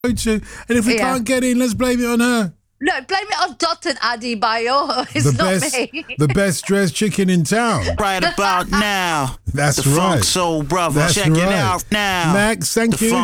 to, and if we can't get in, let's blame it on her. No, blame it on Dot and Adebayo. It's not me. The best dressed chicken in town. Right about now. That's the right. Funk Soul Brother. That's Check it out now. Max, thank you.